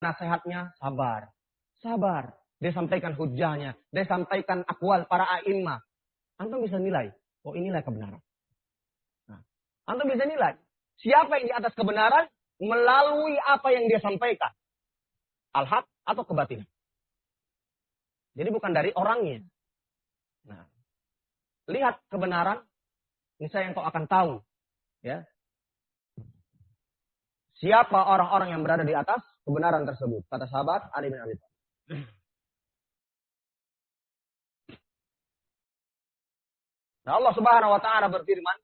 nasihatnya sabar. Sabar. Dia sampaikan hujahnya. Dia sampaikan akwal para a'immah. Antum bisa nilai. Oh, inilah kebenaran. Nah, antum bisa nilai. Siapa yang di atas kebenaran melalui apa yang dia sampaikan. Al-haq atau kebatilan. Jadi bukan dari orangnya. Nah, lihat kebenaran. Misalnya engkau akan tahu. Ya. Siapa orang-orang yang berada di atas kebenaran tersebut. Kata sahabat Ali bin Abi Thalib. Nah, Allah Subhanahu wa taala berfirman,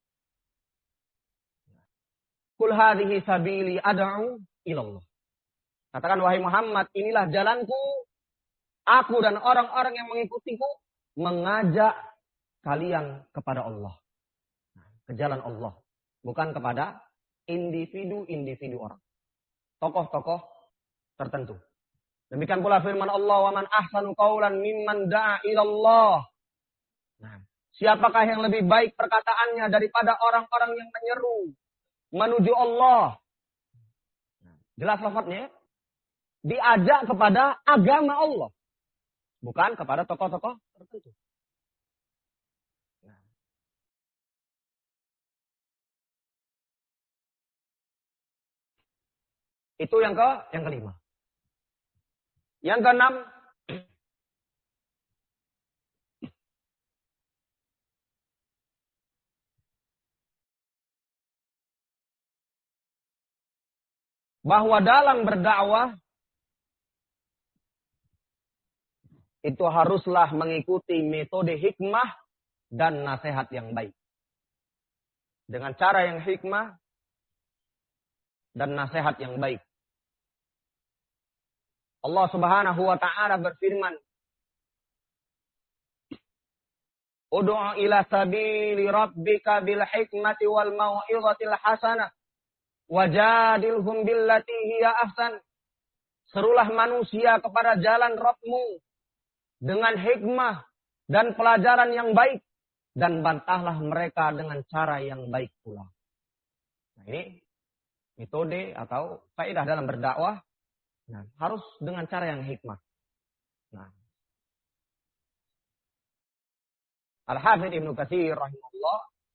"Qul hadhihi sabili ad'u ila Allah." Katakan wahai Muhammad, inilah jalanku, aku dan orang-orang yang mengikutiku mengajak kalian kepada Allah. Ke jalan Allah, bukan kepada individu-individu orang. Tokoh-tokoh tertentu. Demikian pula firman Allah, "Wa man ahsanu qawlan mimman da'a ila Allah." Nah, siapakah yang lebih baik perkataannya daripada orang-orang yang menyeru menuju Allah? Jelas lafadznya. Diajak kepada agama Allah. Bukan kepada tokoh-tokoh tertentu. Itu yang kelima. Yang keenam, bahwa dalam berdakwah itu haruslah mengikuti metode hikmah dan nasihat yang baik. Dengan cara yang hikmah dan nasihat yang baik. Allah Subhanahu wa taala berfirman, "Ud'u ila sabili rabbika bil hikmati wal mau'izatil hasanah wajadilhum billati hiya ahsan." Serulah manusia kepada jalan Rabbmu dengan hikmah dan pelajaran yang baik, dan bantahlah mereka dengan cara yang baik pula. Nah, ini metode atau faedah dalam berdakwah. Nah, harus dengan cara yang hikmah. Nah, Al-Hafidz Ibnu Katsir rahimahullah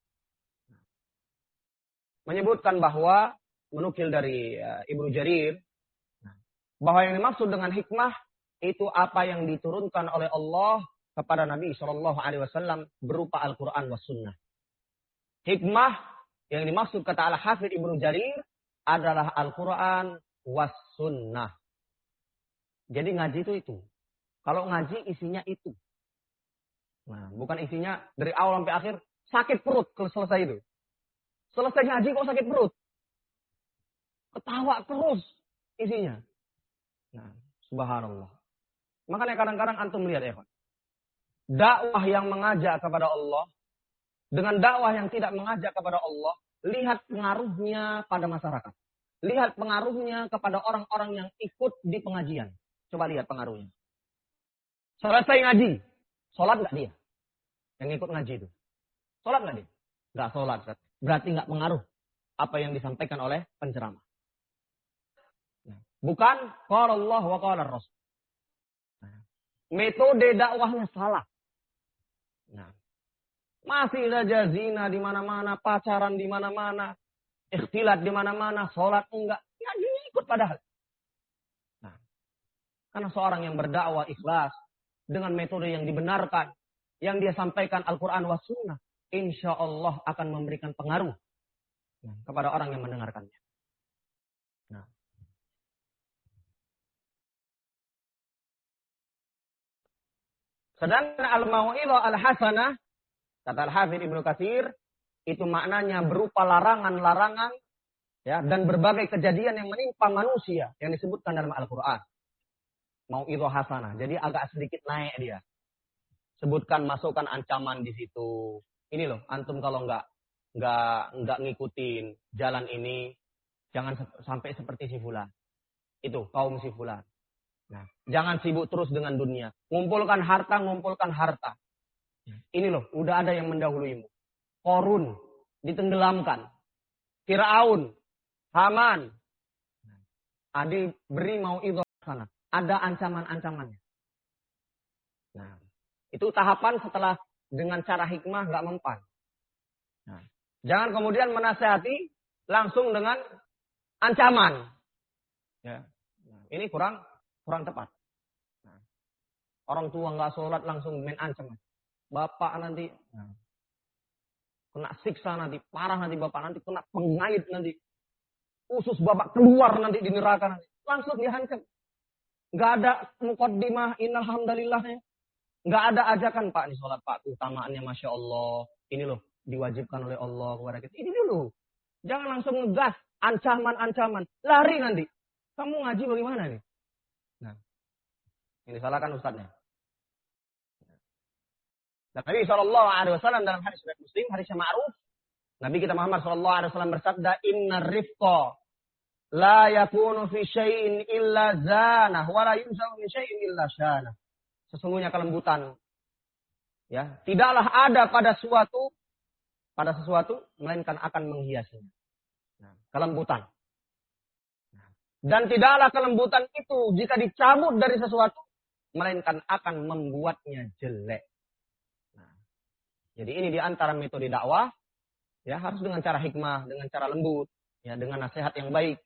menyebutkan bahwa, menukil dari Ibnu Jarir, bahwa yang dimaksud dengan hikmah itu apa yang diturunkan oleh Allah kepada Nabi Shallallahu Alaihi Wasallam berupa Al-Quran was Sunnah. Hikmah yang dimaksud kata Al-Hafidz Ibnu Jarir adalah Al-Quran was Sunnah. Jadi ngaji itu. Kalau ngaji isinya itu. Nah, bukan isinya dari awal sampai akhir sakit perut kalau selesai itu. Selesai ngaji kok sakit perut. Ketawa terus isinya. Nah, subhanallah. Makanya kadang-kadang antum melihat ya, dakwah yang mengajak kepada Allah dengan dakwah yang tidak mengajak kepada Allah, lihat pengaruhnya pada masyarakat. Lihat pengaruhnya kepada orang-orang yang ikut di pengajian. Coba lihat pengaruhnya. Selesai ngaji, sholat nggak dia? Yang ikut ngaji itu. Sholat nggak dia? Nggak sholat. Berarti nggak pengaruh apa yang disampaikan oleh penceramah. Bukan qala Allah wa qala Rasul. Metode dakwahnya salah. Nah, masih saja zina di mana-mana, pacaran di mana-mana, ikhtilat di mana-mana, sholat enggak. Ngaji ikut padahal. Nah, karena seorang yang berdakwah ikhlas dengan metode yang dibenarkan, yang dia sampaikan Al-Quran was Sunnah, insya Allah akan memberikan pengaruh kepada orang yang mendengarkannya. Nah, sedangkan al-mau'izah al-hasanah, kata Al-Hafidz Ibnu Katsir, itu maknanya berupa larangan-larangan ya, dan berbagai kejadian yang menimpa manusia yang disebutkan dalam Al-Quran. Mau'izah hasanah. Jadi agak sedikit naik dia. Sebutkan, masukkan ancaman di situ. Ini loh, antum kalau nggak ngikutin jalan ini, jangan sampai seperti si fulan. Itu kaum si fulan. Nah, jangan sibuk terus dengan dunia. Ngumpulkan harta. Ini loh, udah ada yang mendahuluimu. Qorun ditenggelamkan. Firaun, Haman. Adi beri mau'izah sana. Ada ancaman-ancamannya. Nah, itu tahapan setelah dengan cara hikmah nggak mempan. Nah, jangan kemudian menasehati langsung dengan ancaman. Ya, nah, ini kurang tepat. Nah, orang tua nggak sholat langsung main ancaman. Bapak nanti kena siksa nanti, parah nanti bapak nanti kena pengait nanti, usus bapak keluar nanti di neraka nanti. Langsung dihancam. Nggak ada muqaddimah, innalhamdulillahnya. Nggak ada ajakan, Pak, ini sholat Pak, keutamaannya Masya Allah. Ini loh, diwajibkan oleh Allah kepada kita. Ini dulu. Jangan langsung ngegas, ancaman-ancaman. Lari nanti. Kamu ngaji bagaimana nih? Nah, ini salahkan ustadznya. Dan Nabi SAW dalam hadis riwayat Muslim, hadis yang ma'ruf, Nabi kita Muhammad SAW bersabda, Inna rifqa la yakunu fi syai'in illa zanah, wa la yunsaw min syai'in illa syanah. Sesungguhnya kelembutan, ya, tidaklah ada pada sesuatu, melainkan akan menghiasinya. Nah, kelembutan. Dan tidaklah kelembutan itu jika dicabut dari sesuatu, melainkan akan membuatnya jelek. Nah, jadi ini diantara metode dakwah, ya, harus dengan cara hikmah, dengan cara lembut, ya, dengan nasihat yang baik.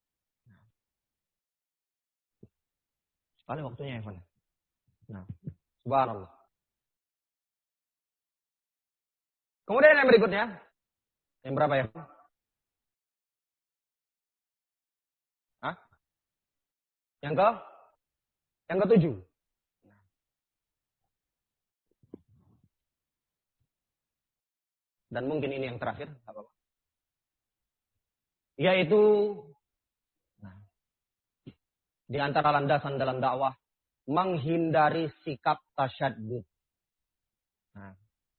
Sekali waktunya, Evan. Nah, subhanallah. Kemudian yang berikutnya, yang berapa ya? Hah? Yang ke-7. Dan mungkin ini yang terakhir, yaitu di antara landasan dalam dakwah, menghindari sikap tasyaddud. Nah,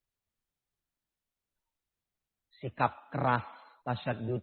sikap keras tasyaddud.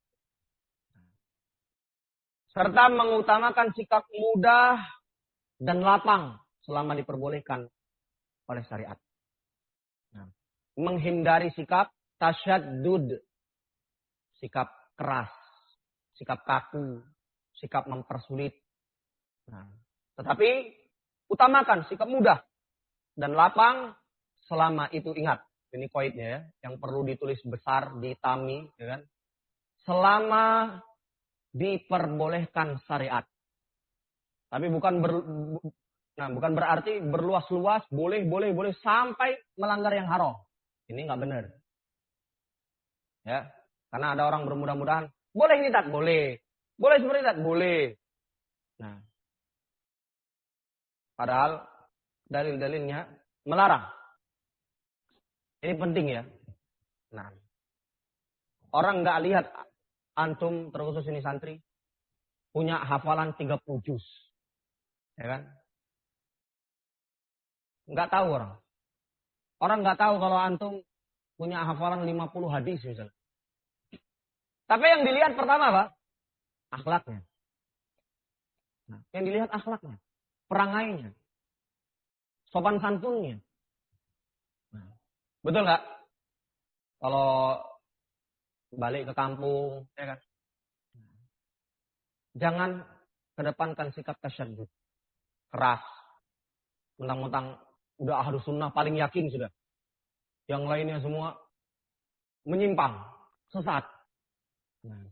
Serta mengutamakan sikap mudah dan lapang selama diperbolehkan oleh syariat. Nah, menghindari sikap tasyaddud. Sikap keras, sikap kaku, sikap mempersulit. Nah, tetapi utamakan sikap mudah dan lapang selama itu, ingat, ini koidnya ya, yang perlu ditulis besar, ditami, ya kan? Selama diperbolehkan syariat. Tapi bukan berarti berluas-luas, boleh sampai melanggar yang haram. Ini nggak benar. Ya, karena ada orang bermudah-mudahan, boleh ini tak boleh. Boleh seperti tak boleh. Nah, padahal dalil-dalilnya melarang. Ini penting ya. Nah, orang nggak lihat antum, terkhusus ini santri, punya hafalan 30 juz. Ya kan? Nggak tahu orang. Orang nggak tahu kalau antum punya hafalan 50 hadis misalnya. Tapi yang dilihat pertama apa? Akhlaknya. Nah, yang dilihat akhlaknya. Perangainya. Sopan santunnya. Nah, betul nggak? Kalau balik ke kampung, ya kan? Jangan kedepankan sikap tasyaddud. Keras. Mentang-mentang udah ahlus sunnah paling yakin sudah. Yang lainnya semua menyimpang, sesat. Nah.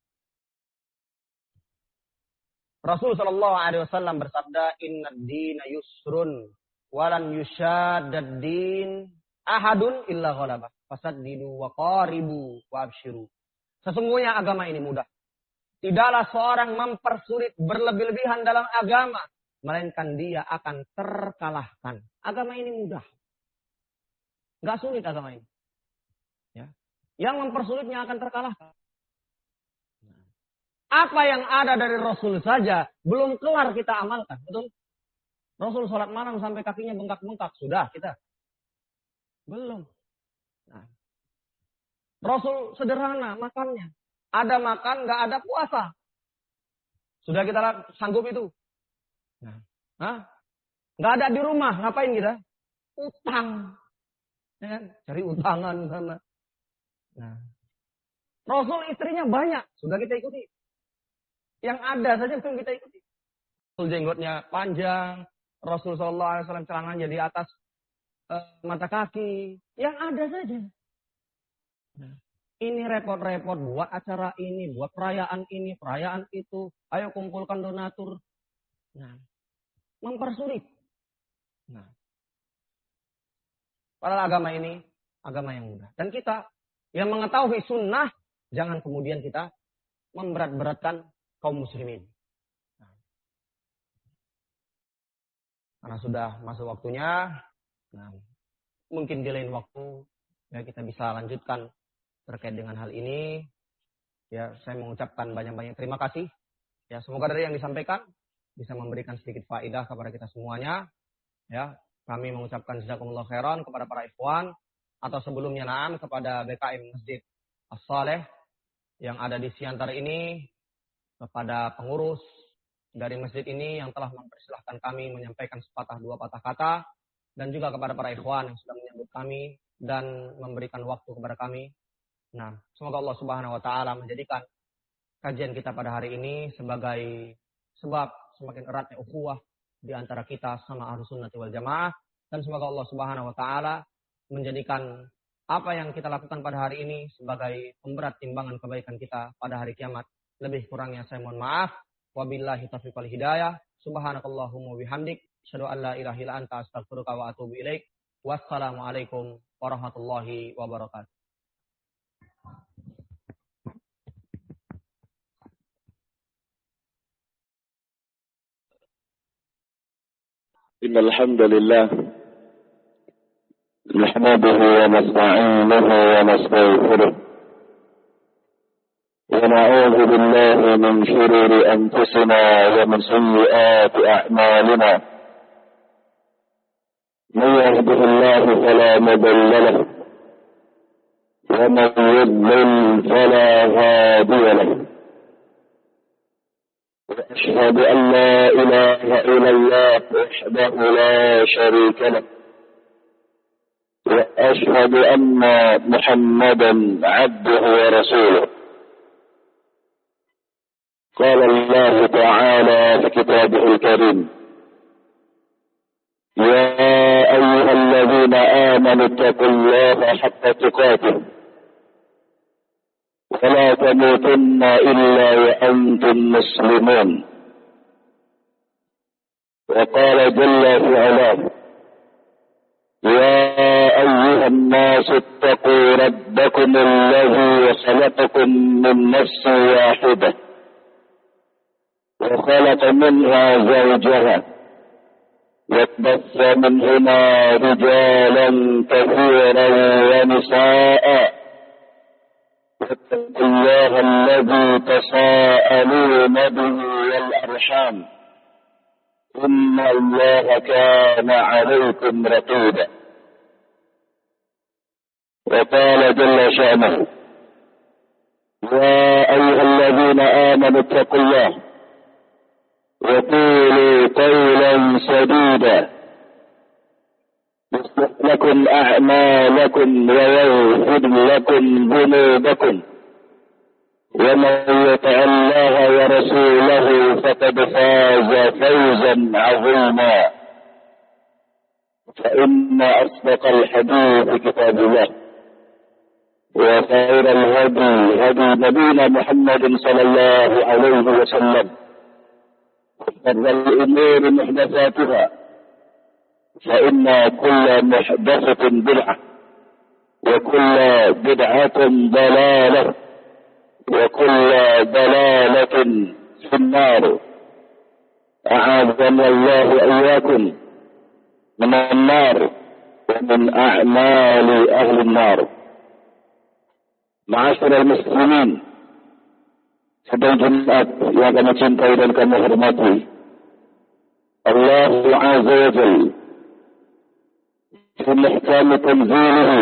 Rasul sallallahu alaihi wasallam bersabda, "Innad dina yusrun walan yushaddad din ahadun illa ghalaba. Fasaddidu wa qaribu wa abshiru." Sesungguhnya agama ini mudah. Tidaklah seorang mempersulit berlebih-lebihan dalam agama, melainkan dia akan terkalahkan. Agama ini mudah. Enggak sulit agama ini. Ya. Yang mempersulitnya akan terkalahkan. Apa yang ada dari Rasul saja belum kelar kita amalkan, betul? Rasul sholat malam sampai kakinya bengkak-bengkak, sudah kita belum. Nah, Rasul sederhana makannya, ada makan, nggak ada puasa, sudah kita sanggup itu. Nah, nggak ada di rumah, ngapain kita? Utang, ya kan? Cari utangan sana. Nah, Rasul istrinya banyak, sudah kita ikuti. Yang ada saja belum kita ikuti. jenggotnya panjang, Rasul sallallahu alaihi wasallam celananya di atas mata kaki, yang ada saja. Nah, ini repot-repot buat acara ini, buat perayaan ini, perayaan itu. Ayo kumpulkan donatur. Nah, mempersulit. Nah, padahal agama ini agama yang mudah. Dan kita yang mengetahui sunnah, jangan kemudian kita memberat-beratkan kaum muslimin. Nah, karena sudah masuk waktunya, nah, mungkin di lain waktu ya kita bisa lanjutkan terkait dengan hal ini. Ya, saya mengucapkan banyak-banyak terima kasih. Ya, semoga dari yang disampaikan bisa memberikan sedikit faedah kepada kita semuanya. Ya, kami mengucapkan jazakumullah khairan kepada para ikhwan atau sebelumnya na'am kepada BKM Masjid As-Saleh yang ada di Siantar ini, kepada pengurus dari masjid ini yang telah mempersilahkan kami menyampaikan sepatah dua patah kata, dan juga kepada para ikhwan yang sudah menyambut kami dan memberikan waktu kepada kami. Nah, semoga Allah Subhanahu wa taala menjadikan kajian kita pada hari ini sebagai sebab semakin eratnya ukhuwah di antara kita sama Ahlus Sunnah wal Jamaah, dan semoga Allah Subhanahu wa taala menjadikan apa yang kita lakukan pada hari ini sebagai pemberat timbangan kebaikan kita pada hari kiamat. Lebih kurangnya saya mohon maaf. Wabillahi taufiq wal hidayah. Subhanakallahumma bihamdik, asyhadu an la ilaha illa anta, astaghfiruka wa atubu ilaik. Wassalamualaikum warahmatullahi wabarakatuh. Innal hamdalillah nahmaduhu wa nasta'inuhu wa nastaghfiruh wa na'udzu billahi min shururi anfusina wa min sayyiati a'malina. Man yahdihillahu fala mudilla lahu wa man yudlil fala hadiya lahu. وأشهد أن لا إله إلا الله وحده لا شريك له وأشهد أن محمدا عبده ورسوله. قال الله تعالى في كتابه الكريم: يا أيها الذين آمنوا اتقوا الله حق تقاته ولا تموتن إلا وأنتم مسلمون. وقال جل في علاه: يا أيها الناس اتقوا ربكم الذي خلقكم من نفس واحدة وخلق منها زوجها وبث منهما رجالا كثيرا ونساء واتقوا الله الذي تساءلون به والأرحام إن الله كان عليكم رقيبا. وقال جل شأنه: يا أيها الذين آمنوا اتقوا الله وقولوا قولا سديدا يصلح لكم أعمالكم ويغفر لكم ذنوبكم ومن يطع الله ورسوله فقد فاز فوزا عظيما. فإن أصدق الحديث كتاب الله وخير الهدي هدي نبينا محمد صلى الله عليه وسلم وشر الأمور محدثاتها فإن كل محدثة بدعة وكل بدعة ضلالة وكل ضلالة في النار. أعاذنا الله وإياكم من النار ومن أعمال أهل النار. معاشر المسلمين, sedang Jumat yang kami cintai dan kami hormati, Allah Azza wa Jalla في محكم تنزيله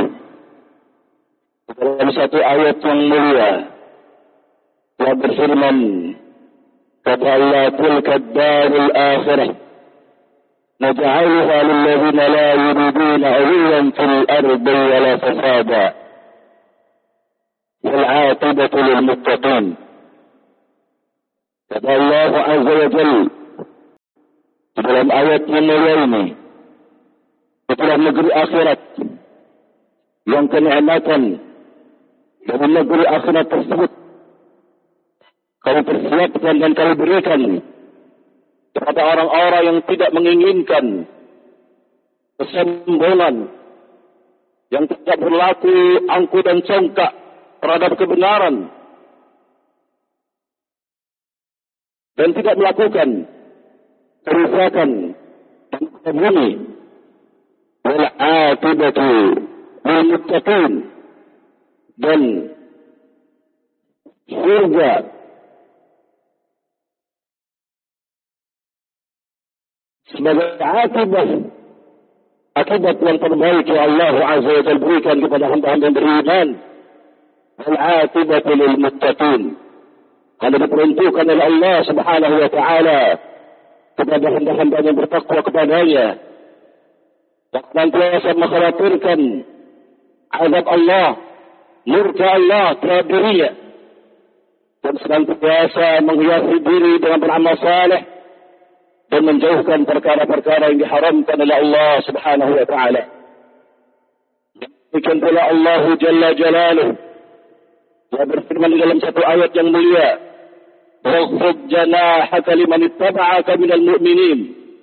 dalam satu ayat yang mulia telah berfirman, kata Allah, tilka ad-darul akhirah naj'aluha lil ladzina la yuriduna 'uluwan fil ardi wala fasada wal 'aqibatu lil muttaqin. Kata Allah Azza wa Jalla, dalam ayat yang mulia ini, itulah negeri akhirat yang kenikmatan dari negeri akhirat tersebut kami persiapkan dan kami berikan kepada orang-orang yang tidak menginginkan kesombongan, yang tidak berlaku angkuh dan congkak terhadap kebenaran, dan tidak melakukan kerusakan di bumi. Wal aqibatu lil muttaqin, dan surga sebagai akibat yang terbaik yang Allah Azza wa Jalla berikan kepada hamba-hamba yang beriman. Wal aqibatu lil muttaqin, hal diperuntukkan oleh Allah Subhanahu wa taala kepada hamba-hamba yang bertakwa kepadanya, dan senantiasa mengkhawatirkan azab Allah, murka Allah terhadap dirinya, dan senantiasa menghiasi diri dengan beramal saleh dan menjauhkan perkara-perkara yang diharamkan oleh Allah Subhanahu wa taala. Demikian pula Allah Jalla Jalaluhu telah berfirman dalam satu ayat yang mulia, "Waghfid janahaka liman ittaba'aka minal mu'minin."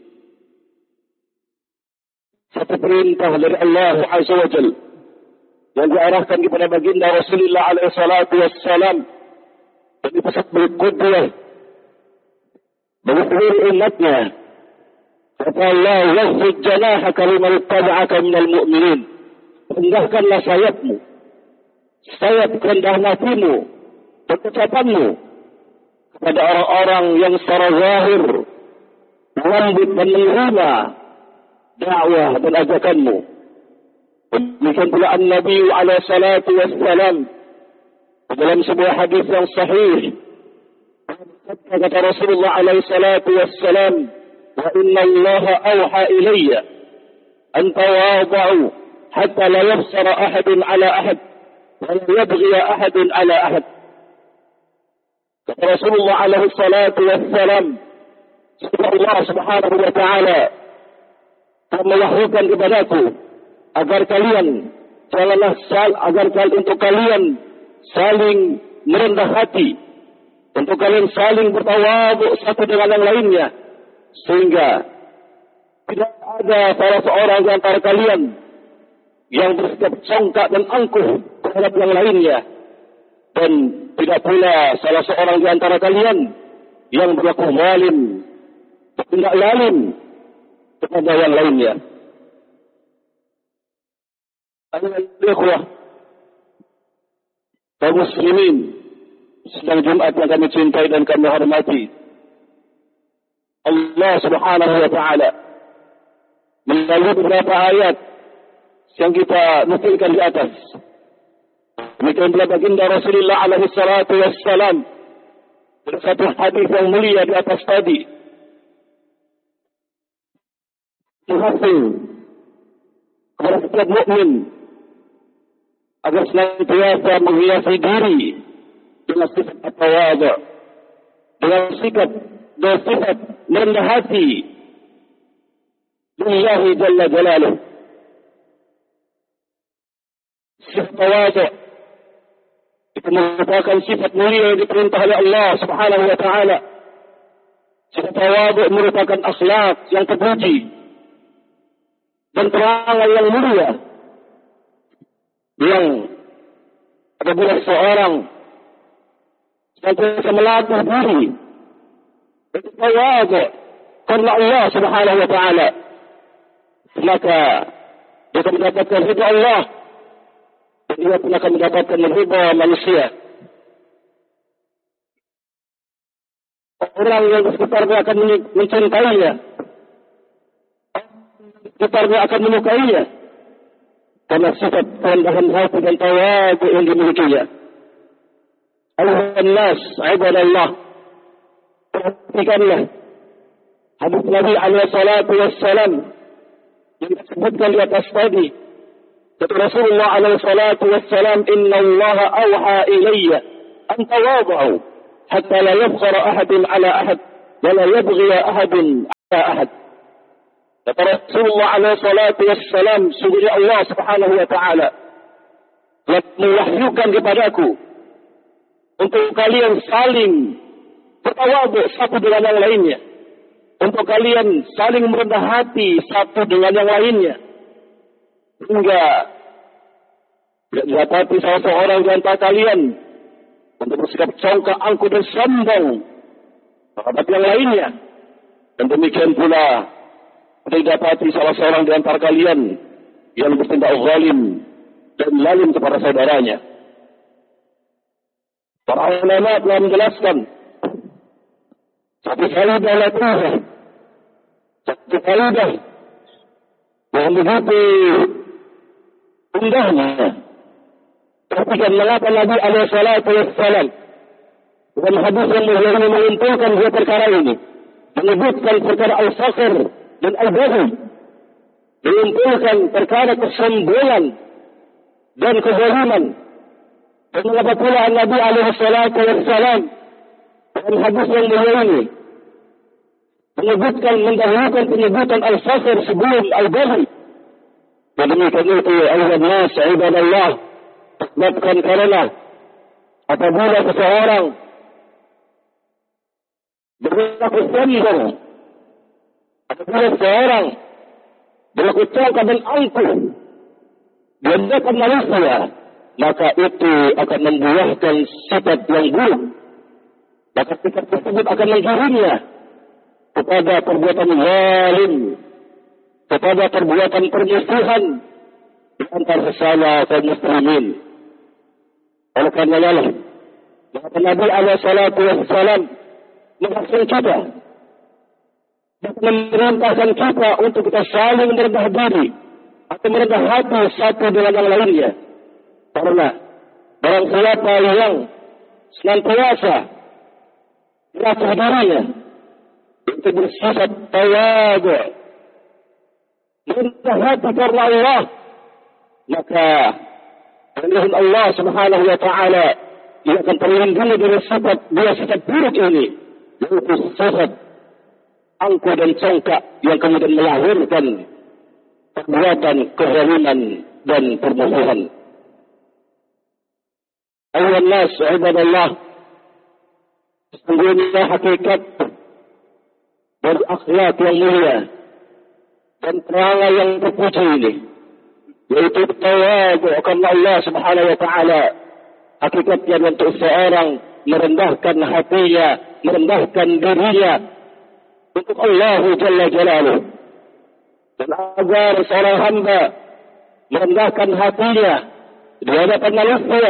Satu perintah dari Allah Azza wa Jalla yang diarahkan kepada baginda Rasulullah alaihi salatu wassalam, dan dipesan berqudwah bagi seluruh umatnya. Kata Allah, "Waghfid janahaka liman ittaba'aka minal mu'minin." Rendahkanlah sayapmu, sayap rendah hatimu dan ucapanmu kepada orang-orang yang secara zahir melambut dan menerima dakwah dan ajakanmu. Demikian pula An-Nabi alaihi salatu wassalam dalam sebuah hadis yang sahih, kata Rasulullah alaihi salatu wassalam, "Wa inna Allah awha ilayya an tawada'u hatta la yafsara ahadun ala ahad wa la yabghi ahadun ala ahad." Kata Rasulullah alaihi salatu wassalam, Allah Subhanahu wa taala mewahyukan kepadaku agar kalian untuk kalian saling merendah hati, untuk kalian saling bertawadhu satu dengan yang lainnya, sehingga tidak ada salah seorang di antara kalian yang bersikap congkak dan angkuh terhadap yang lainnya, dan tidak pula salah seorang di antara kalian yang berlaku zalim, tidak zalim kepada yang lainnya. Ikhwah kaum muslimin, sedang Jumat yang kami cintai dan kami hormati, Allah Subhanahu wa taala melalui beberapa ayat yang kita nukilkan di atas, demikian pula baginda Rasulullah alaihi salatu wassalam dalam satu hadis yang mulia di atas tadi, menghasil kepada setiap mukmin agar senantiasa menghiasi diri dengan sifat tawadhu, dengan sikap dan sifat merendah hati lillahi jalla jalaluhu. Sifat tawadhu itu merupakan sifat mulia yang diperintah oleh Allah Subhanahu wa taala. Sifat tawadhu merupakan akhlak yang terpuji dan perangai yang mulia, yang apabila seorang senantiasa melatih diri bertawadhu karena Allah Subhanahu wa taala, maka dia akan mendapatkan ridha Allah, dan dia pun akan mendapatkan ridha manusia. Orang yang di sekitarnya akan mencintainya, sekitarnya akan menyukainya karena sifat kerendahan hati dan tawadhu yang dimilikinya. Ayuhan nas, ibadallah, perhatikanlah hadis Nabi alaihi salatu wassalam yang disebutkan di atas tadi. Kata Rasulullah alaihi salatu wassalam, "Inna Allah awha ilayya an tawadhu hatta la yabghara ahadun ala ahad wa la yabghi ahadun ala ahad." Kata Rasulullah alaihi salatu wassalam, sungguhnya Allah subhanahu wa ta'ala telah mewahyukan kepadaku untuk kalian saling bertawadhu satu dengan yang lainnya. Untuk kalian saling merendah hati satu dengan yang lainnya. Hingga tidak didapati salah seorang di antara kalian untuk bersikap congkak, angkuh dan sombong terhadap yang lainnya. Dan demikian pula tidak didapati salah seorang di antara kalian yang bertindak zalim dan zalim kepada saudaranya. Para ulama telah menjelaskan satu kalidah latihan, satu kalidah yang begitu indahnya. Perhatikan mengapa Nabi alaihi salatu wassalam dalam hadis yang mulia ini mengumpulkan dua perkara ini, menyebutkan perkara al-fakhr dan al-baghi, mengumpulkan perkara kesombongan dan kezaliman. Dan mengapa pula Nabi alaihi salatu wassalam dalam hadis yang mulia ini menyebutkan, mendahulukan penyebutan al-fakhr sebelum al-baghi. Dan demikian itu ayuhan nas ibadallah, sebabkan karena apabila seseorang berlaku sombong, apabila seseorang berlaku congkak dan angkuh di hadapan manusia, maka itu akan membuahkan sifat yang buruk. Maka sifat tersebut akan menggiringnya kepada perbuatan zalim, kepada perbuatan permusuhan di antara sesama kaum muslimin. Oleh karena Allah, maka Nabi alaihi salatu wassalam menghasilkan kita dan memerintahkan kita untuk kita saling merendah diri atau merendah hati satu dengan yang lainnya. Karena barang siapa yang senantiasa merasa dirinya untuk bersifat tawadhu, merendah hati karena Allah, maka dengan Allah subhanahu wa ta'ala ia akan terlindungi dari dua sifat buruk ini, yaitu sifat angkuh dan congkak yang kemudian melahirkan perbuatan kezaliman dan permusuhan. Ayuhan nas ibadallah, sesungguhnya hakikat dari akhlak yang mulia dan perangai yang terpuji ini, yaitu tawadhu karena Allah subhanahu wa ta'ala, hakikatnya untuk seorang merendahkan hatinya, merendahkan dirinya untuk Allah Jalla Jalaluh. Dan agar seorang hamba merendahkan hatinya di hadapan manusia,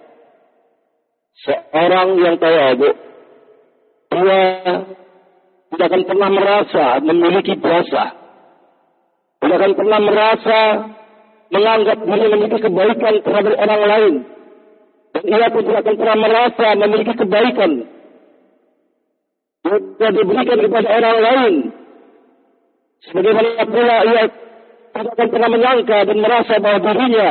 seorang yang tawadhu, dia tidak akan pernah merasa memiliki jasa, tidak akan pernah merasa menganggap diri memiliki kebaikan terhadap orang lain, dan ia pun tidak akan pernah merasa memiliki kebaikan yang diberikan kepada orang lain. Sebagaimana pula ia tidak akan pernah menyangka dan merasa bahwa dirinya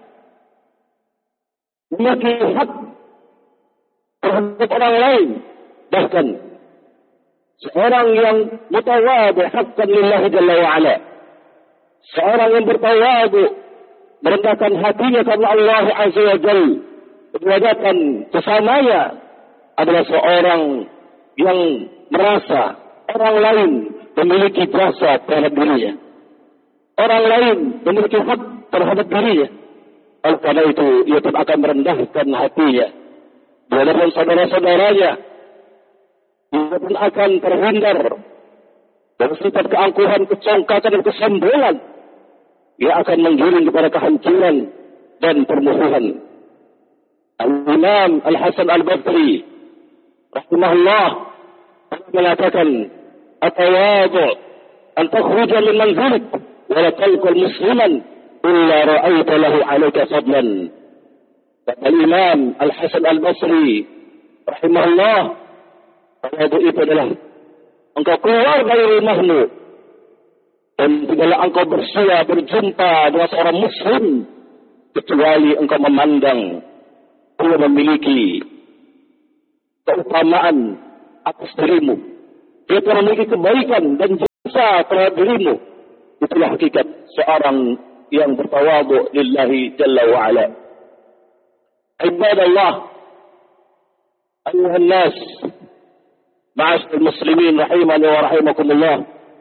memiliki hak terhadap orang lain. Bahkan seorang yang mutawadhu haqqan lillahi jalla wa ala, seorang yang bertawadhu, merendahkan hatinya karena Allah azza wa jalla, berhadapan sesamanya, adalah seorang yang merasa orang lain memiliki jasa terhadap dirinya, orang lain memiliki hak terhadap dirinya. Oleh karena itu ia pun akan merendahkan hatinya di hadapan saudara-saudaranya. Ia pun akan terhindar dari sifat keangkuhan, kecongkakan dan kesombongan. Ia akan menggiring kepada kehancuran dan permusuhan. Al-Imam Al-Hasan Al-Basri rahimahullah mengatakan, "At-tawadhu an takhruja min manzilik wa la talqa musliman illa ra'aita lahu 'alayka fadlan." Al-Imam Al-Hasan Al-Basri rahimahullah, tawadhu itu adalah engkau keluar dari rumahmu dan tidaklah engkau bersua berjumpa dengan seorang muslim kecuali engkau memandang dia memiliki keutamaan atas dirimu, dia telah memiliki kebaikan dan jasa terhadap dirimu, Itulah hakikat seorang yang bertawadhu lillahi jalla wa ala. Ibadallah, ayuhan nas, ma'asyiral muslimin rahimani wa rahimakumullah.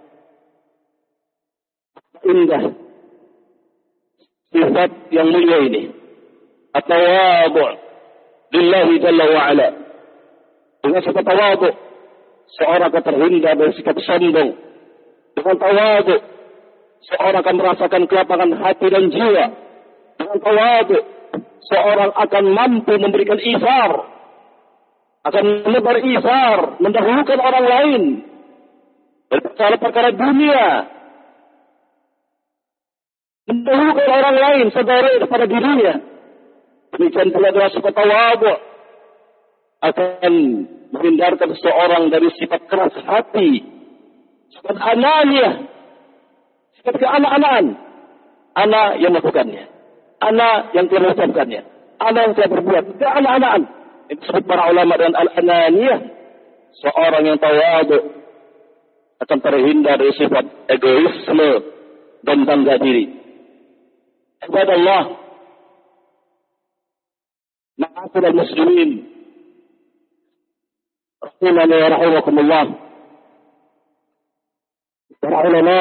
Indah sifat yang mulia ini, at-tawadhu lillahi jalla wa ala. Dengan sifat tawadhu, seorang akan terhindar dari sikap sombong. Dengan tawadhu, seorang akan merasakan kelapangan hati dan jiwa. Dengan tawadhu, seorang akan mampu memberikan isar, akan menebar isar, mendahulukan orang lain dari perkara-perkara dunia, mendahulukan orang lain saudara daripada dirinya. Demikian pula dengan sifat tawadhu akan menghindarkan seorang dari sifat keras hati, sifat ananiyah, sifat keanak-anakan. Anak yang melakukannya, anak yang telah mengucapkannya, anak yang telah berbuat, keanak-anakan. Itu disebut para ulama dengan al-ananiyah. Seorang yang tawadhu akan terhindar dari sifat egoisme dan bangga diri. Ibadallah, ma'asyiral muslimin rahimani wa rahimakumullah. Para ulama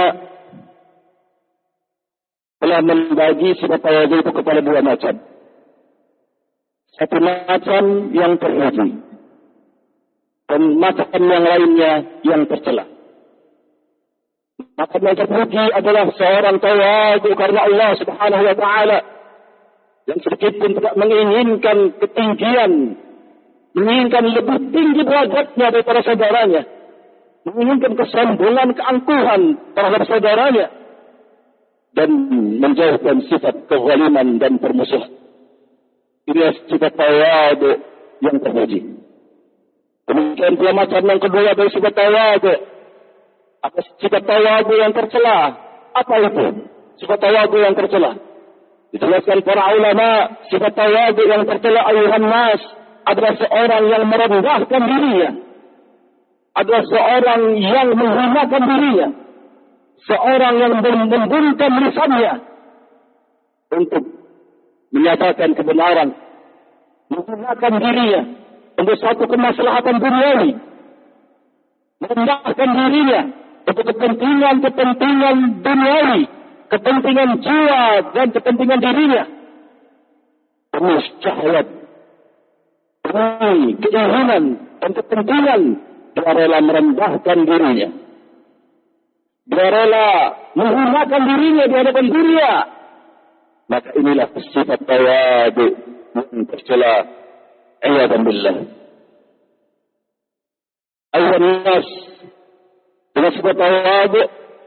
telah membagi sifat tawadhu itu kepada dua macam. Satu macam yang terpuji dan macam yang lainnya yang tercela. Macam yang terpuji adalah seorang tawadhu karena Allah Subhanahu wa taala, yang sedikit pun tidak menginginkan ketinggian, menginginkan lebih tinggi derajatnya daripada saudaranya, menginginkan kesombongan, keangkuhan terhadap saudaranya, dan menjauhkan sifat kezaliman dan permusuhan. Ini sifat tawadhu yang terpuji. Kemudian pula macam yang kedua dari sifat tawadhu, apa sifat tawadhu yang tercela? Apa itu sifat tawadhu yang tercela? Dijelaskan para ulama, sifat tawadhu yang tercela ayuhan nas adalah seorang yang merendahkan dirinya, adalah seorang yang menghinakan dirinya, seorang yang membungkam lisannya untuk menyatakan kebenaran, menggunakan dirinya untuk satu kemaslahatan duniawi, merendahkan dirinya untuk kepentingan duniawi, kepentingan jiwa dan kepentingan dirinya, demi syahwat, demi keinginan dan kepentingan, dia rela merendahkan dirinya, dia rela menggunakan dirinya di hadapan dunia. Maka inilah sifat tawadhu yang tercela. A'udzu billah. Ayuhan nas, dengan sifat tawadhu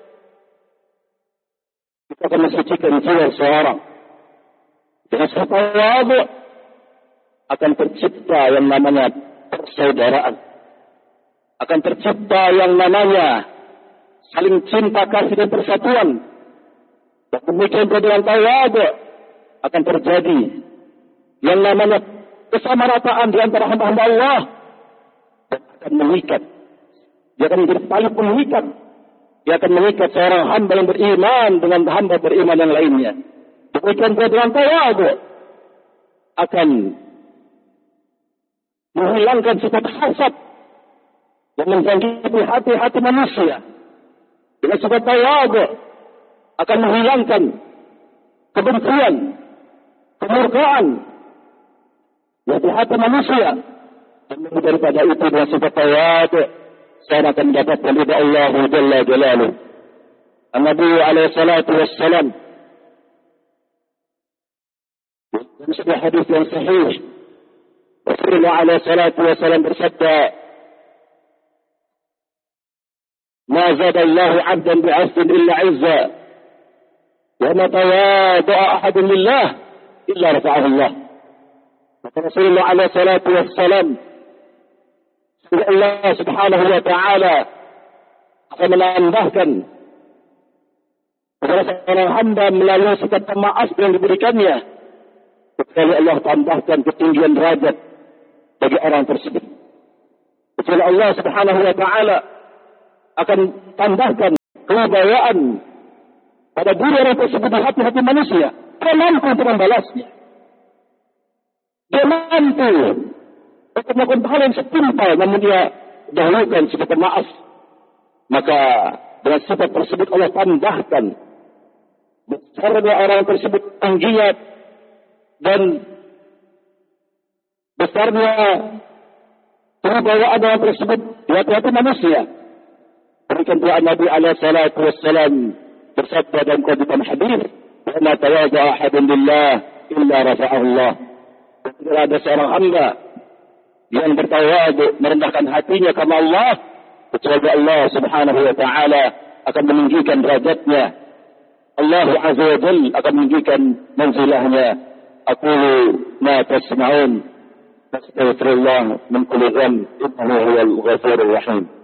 kita akan mensucikan jiwa seorang. Dengan sifat tawadhu akan tercipta yang namanya persaudaraan, akan tercipta yang namanya saling cinta kasih dan persatuan. Dan demikian dengan tawadhu akan terjadi yang namanya kesamarataan di antara hamba-hamba Allah, dan akan mengikat. Dia akan menjadi tali pengikat. Dia akan mengikat seorang hamba yang beriman dengan hamba beriman yang lainnya. Demikian dengan tawadhu akan menghilangkan sifat hasad yang menjangkiti hati-hati manusia. Dengan sifat tawadhu akan menghilangkan kebencian, kemurkaan yang di hati manusia. Dan daripada itu dengan sifat tawadhu seorang akan mendapatkan ridha Allah Jalla Jalaluh. An-Nabi alaihi salatu wassalam dalam sebuah hadis yang sahih, Rasulullah alaihi salatu wassalam bersabda, "Ma zada Allah 'abdan bi'azmin illa 'izza, wa ma tawadda'a ahadun lillah illa rafa'ahu Allah." Maka Rasulullah alaihi salatu wassalam, Allah Subhanahu wa taala akan menambahkan kepada seorang hamba melalui sikap pemaaf yang diberikannya, kecuali Allah tambahkan ketinggian derajat bagi orang tersebut. Kecuali Allah Subhanahu wa taala akan tambahkan kewibawaan pada diri orang tersebut di hati-hati manusia, dia mampu untuk membalasnya. Dia mampu untuk melakukan hal yang setimpal, namun dia dahulukan sebagai maaf. Maka dengan sifat tersebut Allah tambahkan besarnya orang tersebut tingginya dan besarnya kewibawaan orang tersebut di hati-hati manusia. Berikan doa Nabi alaihi salatu wassalam bersabda dalam qadiman hadis, "La tawadu ahadun lillah illa rafa'ahu Allah." Tidak ada seorang hamba yang bertawadu merendahkan hatinya karena Allah, kecuali Allah Subhanahu wa taala akan meninggikan derajatnya. Allah Azza wa Jalla akan meninggikan manzilahnya. Aqulu ma tasma'un. Astaghfirullah min kulli dhanb, innahu huwal ghafurur rahim.